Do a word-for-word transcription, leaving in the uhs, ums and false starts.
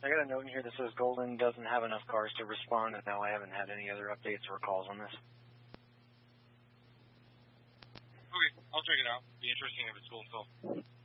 I got a note in here that says Golden doesn't have enough cars to respond, and now I haven't had any other updates or calls on this. Okay, I'll check it out. Be interesting if it's full fill.